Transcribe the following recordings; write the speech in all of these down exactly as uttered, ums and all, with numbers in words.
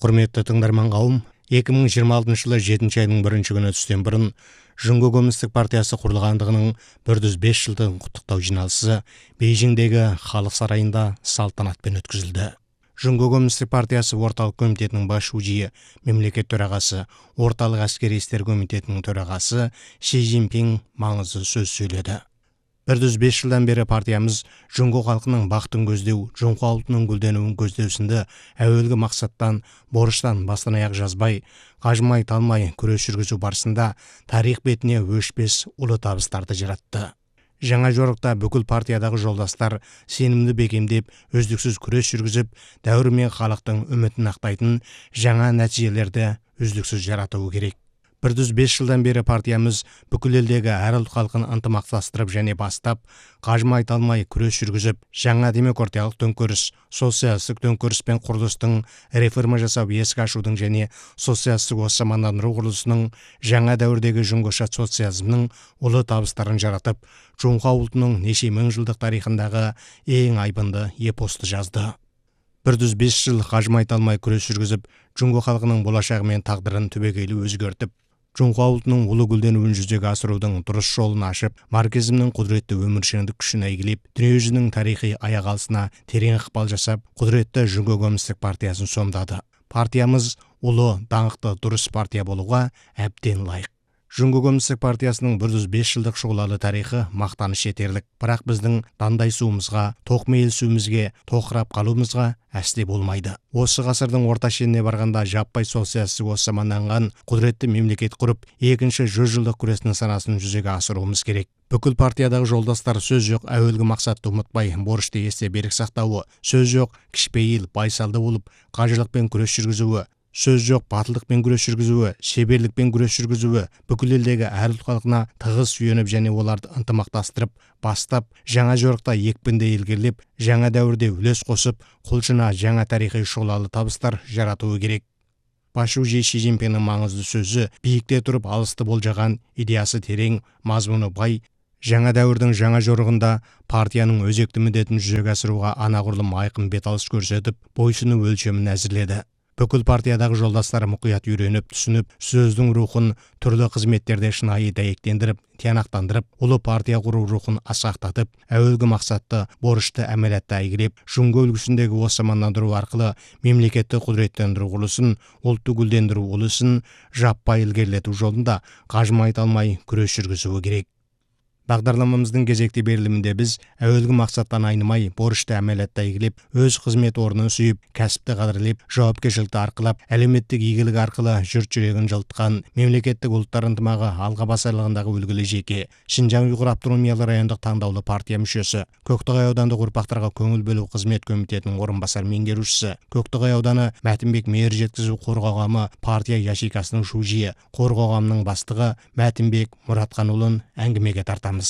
Құрметті тыңдарман қауым, екі мың жиырма алтыншы жылы жетінші айының бірінші күні түстен бұрын Жұңго Коммунистік партиясы құрылғандығының бір жүз бес жылдығын құттықтау жиналысы Бейжіңдегі халық сарайында салтанатпен өткізілді. Жұңго Коммунистік партиясы орталық комитетінің бас шужиі, мемлекет төрағасы, орталық әскери істер комитетінің төрағасы Ши Цзиньпин маңызды сөз сөйледі. бір жүз бес жылдан бері партиямыз Жұңго халқының бақытын көздеу, Жұңго ұлтының гүлденуін көздеу сынды әуелгі мақсаттан, борыштан бастан аяқ жазбай, қажымай талмай күрес жүргізу барысында тарих бетіне өшпес ұлы табыстарды жаратты. Жаңа жорықта бүкіл партиядағы жолдастар сенімді бекемдеп, үздіксіз күрес жүргізіп, дәуір мен халықтың үмітін ақтайтын жаңа нәтижелерді үздіксіз жаратуы керек. бір жүз бес жылдан бері партиямыз бүкіл елдегі әр ұлт халқын ынтымақтастырып және бастап, қажымай талмай күрес жүргізіп, жаңа демократиялық төңкеріс, социалистік төңкеріс пен құрылыстың реформа жасап есік ашудың және социалистік осамандандыру құрылысының жаңа дәуірдегі жұңғыша социализмнің ұлы табыстарын жаратып, Жұңго ұлтының неше мың жылдық тарихындағы ең айбынды эпосты жазды. бір жүз бес жыл қажымай талмай күрес жүргізіп, Жұңго халқының болашағы мен тағдырын түбегейлі өзгертіп, Жұңго ұлтының ұлы гүлденуін жүзеге асырудың дұрыс жолын ашып, марксизмнің құдіретті өміршеңдік күшін әйгілеп, дүниежүзінің тарихи аяқ алысына терең ықпал жасап, құдіретті Жұңго Коммунистік партиясын сомдады. Партиямыз ұлы, даңқты, дұрыс партия болуға әбден лайық. Жұңго Коммунистік партиясының бір жүз бес жылдық шұғылалы тарихы мақтаныш етерлік, бірақ біздің дандай суымызға, тоқмейіл суымызге, тоқырап қалуымызға әсте болмайды. Осы ғасырдың орта шеніне барғанда жаппай социалистік осаманданған құдіретті мемлекет құрып, екінші жүз жылдық күресінің санасын жүзеге асыруымыз керек. Бүкіл партиядағы жолдастар сөз жоқ әуелгі мақсатты ұмытпай, борышты есте берік сақтауы, сөз жоқ кішіпейіл, байсалды болып, қажырлықпен күрес жүргізуі, сөз жоқ батылдықпен күрес жүргізуі, шеберлікпен күрес жүргізуі, бүкіл елдегі әр ұлт халқына тығыз сүйеніп және оларды ынтымақтастырып, бастап, жаңа жорықта екпінді ілгерілеп, жаңа дәуірде үлес қосып, құлшына жаңа тарихи шұғылалы табыстар жаратуы керек. Бас шужи Ши Цзиньпиннің маңызды сөзі биікте тұрып алысты болжаған, идеясы терең, мазмұны бай, жаңа дәуірдің жаңа жорығында партияның өзекті міндетін жүзеге асыруға анағұрлым айқын беталыс көрсетіп, бойсыну өлшемін әзірледі. Бүкіл партиядағы жолдастар мұқият үйреніп, түсініп, сөздің рухын түрлі қызметтерде шынайы дәйектендіріп, тиянақтандырып, ұлы партия құру рухын асқақтатып, әуелгі мақсатты, борышты әмелетті әйгілеп, Жұңго үлгісіндегі осамандандыру арқылы мемлекетті құдіреттендіру құрылысын, ұлтты гүлдендіру ұлысын жаппай ілгерілету жолында қажымай талмай күрес жүргізуі керек. Бағдарламамыздың кезекті берілімінде біз әуелгі мақсаттан айнымай, борышты әмелетті әйгілеп, өз қызмет орнын сүйіп, кәсіпті қадірлеп, жауапкершілікті арқылап, әлеуметтік игілік арқылы жұрт жүрегін жылытқан, мемлекеттік ұлттар ынтымағы алға басарлығындағы үлгілі жеке, Шинжаң ұйғыр автономиялы райондық таңдаулы партия мүшесі, Көктоғай аудандық ұрпақтарға көңіл бөлу қызмет комитетінің орынбасар меңгерушісі, Көктоғай ауданы Мәтінбек мейір жеткізу қор қоғамы партия яшикасының шужиі, қор қоғамының бастығы Мәтінбек Мұратханұлын әңгімеге тартамыз.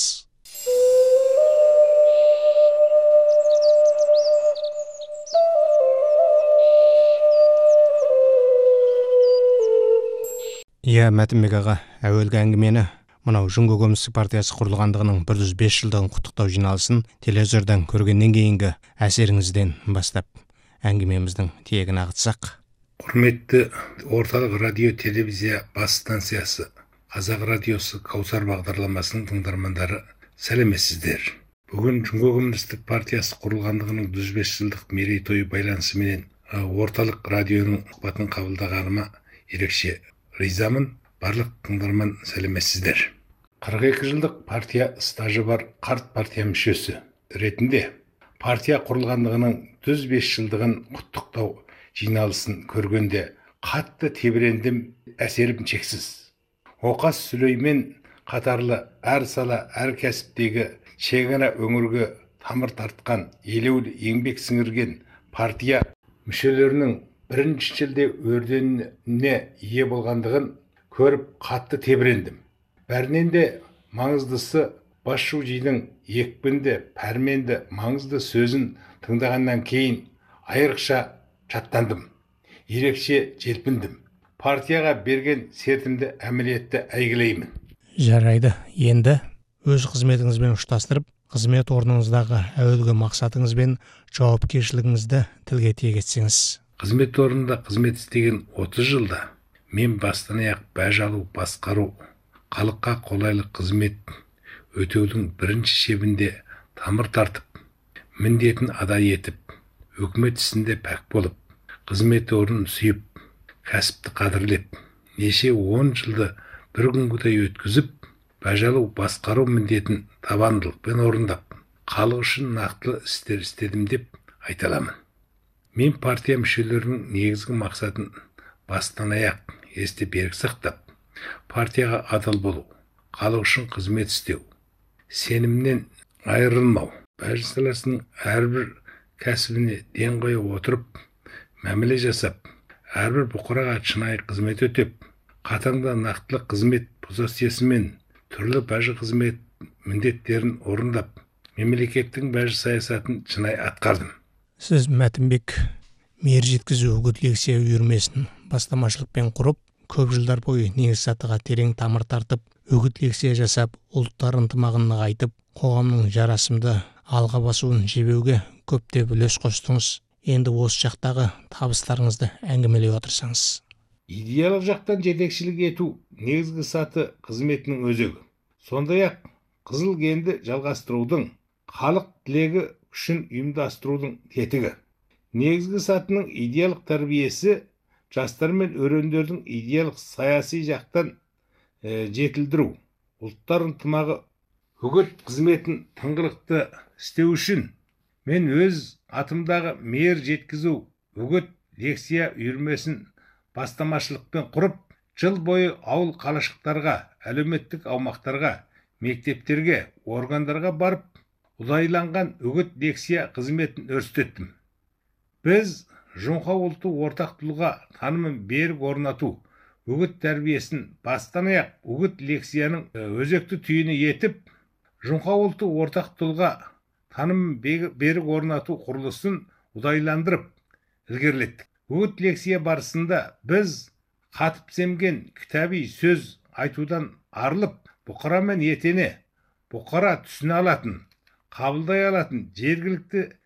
Иә, Мәтінбек аға, әуелгі әңгімені мынау Жұңго Коммунистік партиясы құрылғандығының бір жүз бес жылдығын құттықтау жиналысын телевизордан көргеннен кейінгі әсеріңізден бастап әңгімеміздің тиегін ағытсақ. Құрметті орталық радио телевизия бас станциясы, Қазақ радиосы Каусар бағдарламасының тыңдармандары, сәлеметсіздер. Бүгін Жұңго Коммунистік партиясы құрылғандығының жүз бес жылдық мерейтойы байланысыменен орталық радионың сұхбатын қабылдағаныма ерекше ризамын. Барлық тыңдарман, сәлеметсіздер. қырық екі жылдық партия стажы бар қарт партия мүшесі ретінде партия құрылғандығының жүз бес жылдығын құттықтау жиналысын көргенде қатты тебірендім, әсерім шексіз. Оқас Сүлеймен қатарлы әр сала, әр кәсіптегі шекара өңірге тамыр тартқан, елеулі еңбек сіңірген партия мүшелерінің бірінші шілде орденіне ие болғандығын көріп қатты тебірендім. Бәрінен де маңыздысы бас шужидің екпінді, пәрменді, маңызды сөзін тыңдағаннан кейін айрықша шаттандым, ерекше желпіндім. Партияға берген сертімді әмелетті әйгілеймін. Жарайды, енді өз қызметіңізбен ұштастырып, қызмет орныңыздағы әуелгі мақсатыңыз бен жауапкершілігіңізді тілге тиек етсеңіз. Қызмет орнында қызмет істеген отыз жылда мен бастан аяқ баж алу, басқару, халыққа қолайлы қызмет өтеудің бірінші шебінде тамыр тартып, міндетін адай етіп, өкімет ісінде пәк болып, қызмет орнын сүйіп, кәсіпті қадірлеп, неше он жылды бір күнгідей өткізіп, баж алу, басқару міндетін табандылықпен орындап, халық үшін нақтылы істер істедім деп айта аламын. Мен партия мүшелерінің негізгі мақсатын бастан аяқ есте берік сақтап, партияға адал болу, халық үшін қызмет істеу, сенімнен айырылмау, баж саласының әрбір кәсібіне ден қоя отырып, мәміле жасап, әрбір бұқараға шынайы қызмет өтеп, қатаңда нақтылы қызмет позициясымен түрлі баж қызмет міндеттерін орындап, мемлекеттің баж саясатын шынайы атқардым. Сіз Мәтінбек мейір жеткізу үгіт лекция үйірмесін бастамашылықпен құрып, көп жылдар бойы негіз сатыға терең тамыр тартып, үгіт лекция жасап, ұлттар ынтымағын нығайтып, қоғамның жарасымды алға басуын жебеуге көптеп үлес қостыңыз. Енді осы жақтағы табыстарыңызды әңгімелей отырсаңыз. Идеялық жақтан жетекшілік ету негізгі саты қызметінің өзегі. Сондай-ақ қызыл кенді жалғастырудың, халық тілегі үшін ұйымдастырудың тетігі. Негізгі сатының идеялық тәрбиесі жастар мен өрендердің идеялық саяси жақтан ә, жетілдіру. Ұлттар ынтымағы үгіт қызметін тыңғылықты істеу үшін мен өз атымдағы мейір жеткізу үгіт лекция үйірмесін бастамашылықпен құрып, жыл бойы ауыл қалашықтарға, әлеуметтік аумақтарға, мектептерге, органдарға барып, ұдайланған үгіт лекция қызметін өрістеттім. Біз жоңқа ұлты ортақ тұлға танымын берік орнату, үгіт тәрбиесін бастан аяқ үгіт лекцияның өзекті түйіні етіп, жоңқа ұлты ортақ тұлға танымын берік орнату құрылысын ұдайландырып ілгерілеттік. Үгіт лекция барысында біз қатып семген кітаби сөз айтудан арылып, бұқарамен етене, бұқара түсіне алатын, қабылдай алатын жергілікті